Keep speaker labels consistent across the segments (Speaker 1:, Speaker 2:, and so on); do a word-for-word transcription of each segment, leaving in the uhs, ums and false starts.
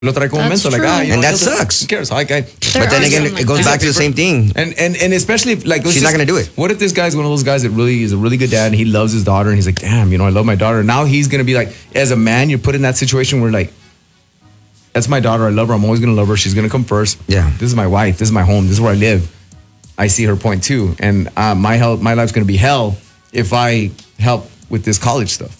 Speaker 1: Lo trae como menso, like, ah, you
Speaker 2: and
Speaker 1: know,
Speaker 2: that sucks.
Speaker 1: Who cares? Like, I,
Speaker 2: but then again, it goes back to the same thing.
Speaker 1: And and and especially if, like,
Speaker 2: she's
Speaker 1: just,
Speaker 2: not gonna do it.
Speaker 1: What if this guy's one of those guys that really is a really good dad and he loves his daughter and he's like, damn, you know, I love my daughter. Now he's gonna be like, as a man, you're put in that situation where like, that's my daughter. I love her. I'm always gonna love her. She's gonna come first.
Speaker 2: Yeah.
Speaker 1: This is my wife. This is my home. This is where I live. I see her point too, and uh, my hell, my life's gonna be hell if I help with this college stuff.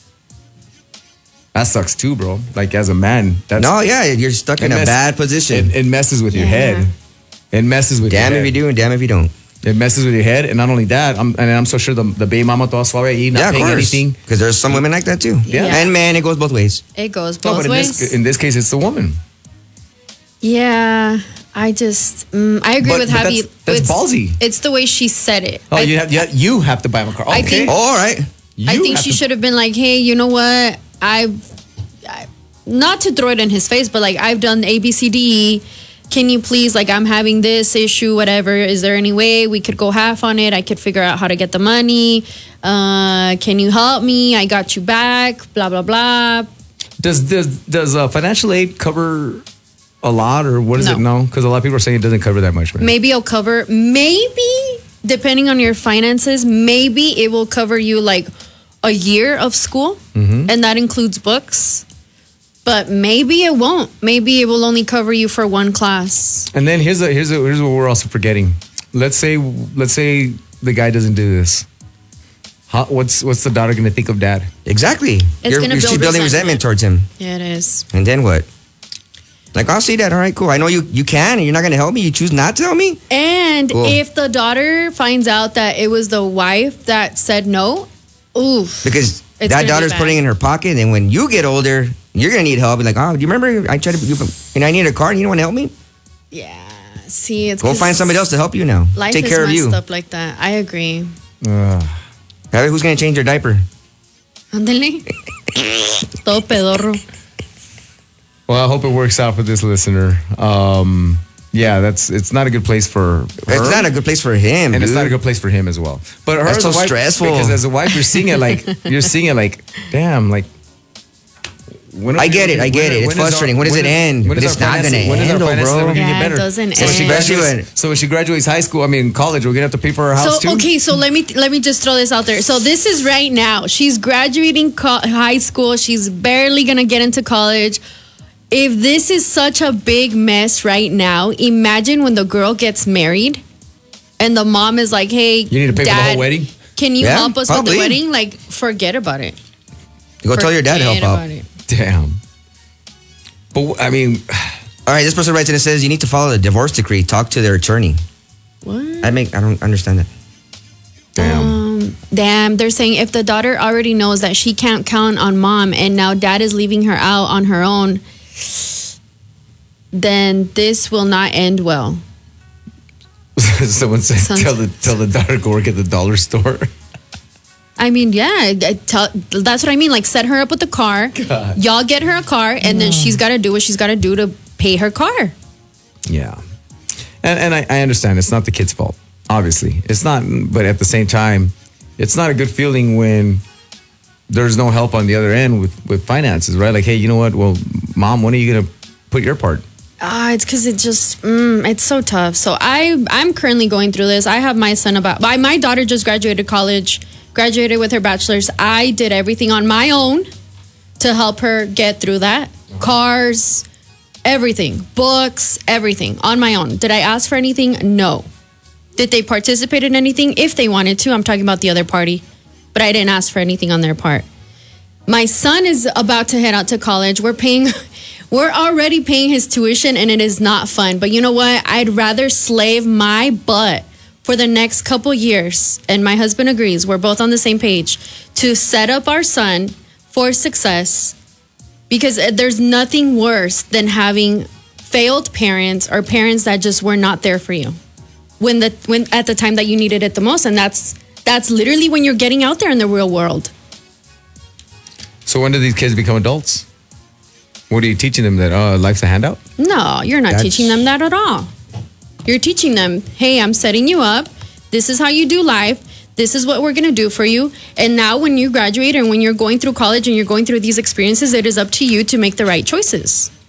Speaker 1: That sucks too, bro. Like as a man, that's
Speaker 2: no, yeah, you're stuck in a
Speaker 1: mess,
Speaker 2: bad position.
Speaker 1: It, it messes with yeah. your head. It messes with
Speaker 2: damn
Speaker 1: your
Speaker 2: if
Speaker 1: head.
Speaker 2: you do and damn if you don't.
Speaker 1: It messes with your head, and not only that, I'm, and I'm so sure the the baby mama toda suave ahí, not
Speaker 2: yeah,
Speaker 1: paying anything.
Speaker 2: Because there's some women like that too.
Speaker 1: Yeah,
Speaker 2: yeah. And man, it goes both ways.
Speaker 3: It goes both
Speaker 1: no, but in
Speaker 3: ways.
Speaker 1: This, in this case, it's the woman.
Speaker 3: Yeah, I just mm, I agree
Speaker 1: but,
Speaker 3: with
Speaker 1: but
Speaker 3: Javi.
Speaker 1: That's, that's
Speaker 3: it's,
Speaker 1: ballsy.
Speaker 3: It's the way she said it.
Speaker 1: Oh,
Speaker 3: I,
Speaker 1: you have you have, you have to buy him a car. Okay,
Speaker 3: I think,
Speaker 2: oh, all right.
Speaker 1: You
Speaker 3: I think she
Speaker 1: to,
Speaker 3: should have been like, hey, you know what? I've I, not to throw it in his face, but like I've done A B C D E. Can you please, like, I'm having this issue, whatever. Is there any way we could go half on it? I could figure out how to get the money. Uh, can you help me? I got you back. Blah blah blah.
Speaker 1: Does does does uh, financial aid cover a lot, or what does
Speaker 3: no.
Speaker 1: it know? Because a lot of people are saying it doesn't cover that much. Man.
Speaker 3: Maybe it'll cover. Maybe depending on your finances, maybe it will cover you like a year of school,
Speaker 1: mm-hmm.
Speaker 3: and that includes books. But maybe it won't. Maybe it will only cover you for one class.
Speaker 1: And then here's a, here's a, here's what we're also forgetting. Let's say let's say the guy doesn't do this. How, what's what's the daughter going to think of dad?
Speaker 2: Exactly.
Speaker 3: It's going to build
Speaker 2: she's building resentment. resentment towards him.
Speaker 3: Yeah, it is.
Speaker 2: And then what? Like, I'll see that. All right, cool. I know you you can, and you're not going to help me. You choose not to help me.
Speaker 3: And
Speaker 2: cool.
Speaker 3: if the daughter finds out that it was the wife that said no, oof.
Speaker 2: Because that daughter's putting in her pocket, and when you get older, you're gonna need help. Be like, oh, do you remember I tried to, you, and I need a car, and you don't want to help me?
Speaker 3: Yeah. See, it's
Speaker 2: go find somebody else to help you now.
Speaker 3: Life
Speaker 2: Take
Speaker 3: is
Speaker 2: care of you.
Speaker 3: Up like that. I agree.
Speaker 1: Uh.
Speaker 2: Who's gonna change your diaper?
Speaker 3: Ándale. Todo pedorro.
Speaker 1: Well, I hope it works out for this listener. Um, yeah, that's it's not a good place for her.
Speaker 2: It's not a good place for him,
Speaker 1: and
Speaker 2: dude.
Speaker 1: it's not a good place for him as well. But her
Speaker 2: that's
Speaker 1: as
Speaker 2: so
Speaker 1: a wife,
Speaker 2: stressful.
Speaker 1: Because as a wife, you're seeing it like you're seeing it like, damn, like.
Speaker 2: When I get it, I get it. It's frustrating. When does it end? But it's not going to end, bro.
Speaker 3: Yeah, it doesn't
Speaker 1: so
Speaker 3: end.
Speaker 1: She graduates, so when she graduates high school, I mean college, we're gonna have to pay for her house
Speaker 3: so,
Speaker 1: too.
Speaker 3: Okay, so let me let me just throw this out there. So this is right now. She's graduating co- high school. She's barely gonna get into college. If this is such a big mess right now, imagine when the girl gets married, and the mom is like, "Hey,
Speaker 1: you need to pay
Speaker 3: Dad,
Speaker 1: for the whole wedding.
Speaker 3: Can you
Speaker 2: yeah,
Speaker 3: help us
Speaker 2: probably.
Speaker 3: with the wedding?" Like, forget about it.
Speaker 2: You go
Speaker 3: forget
Speaker 2: tell your dad to help out.
Speaker 3: It.
Speaker 1: Damn. But I mean,
Speaker 2: all right. This person writes in and says you need to follow the divorce decree. Talk to their attorney.
Speaker 3: What?
Speaker 2: I make. I don't understand that.
Speaker 1: Damn.
Speaker 3: Um, damn. They're saying if the daughter already knows that she can't count on mom, and now dad is leaving her out on her own, then this will not end well.
Speaker 1: Someone said,
Speaker 3: Sounds-
Speaker 1: "Tell the tell the daughter to go work at the dollar store."
Speaker 3: I mean, yeah, I tell, that's what I mean. Like, set her up with the car.
Speaker 1: God.
Speaker 3: Y'all get her a car, and then she's got to do what she's got to do to pay her car.
Speaker 1: Yeah, and and I, I understand it's not the kid's fault. Obviously, it's not. But at the same time, it's not a good feeling when there's no help on the other end with with finances, right? Like, hey, you know what? Well, mom, when are you gonna put your part?
Speaker 3: Ah, uh, it's because it just mm, it's so tough. So I I'm currently going through this. I have my son about. My my daughter just graduated college. Graduated with her bachelor's. I did everything on my own to help her get through that. Cars, everything, books, everything on my own. Did I ask for anything? No. Did they participate in anything? If they wanted to. I'm talking about the other party. But I didn't ask for anything on their part. My son is about to head out to college. We're paying, we're already paying his tuition, and it is not fun. But you know what? I'd rather slave my butt for the next couple years, and my husband agrees, we're both on the same page, to set up our son for success, because there's nothing worse than having failed parents or parents that just were not there for you when the when at the time that you needed it the most. And that's that's literally when you're getting out there in the real world.
Speaker 1: So when do these kids become adults? What are you teaching them, that uh, life's a handout?
Speaker 3: No, you're not
Speaker 2: That's-
Speaker 3: teaching them that at all. You're teaching them, hey, I'm setting you up. This is how you do life. This is what we're going to do for you. And now when you graduate and when you're going through college and you're going through these experiences, it is up to you to make the right choices.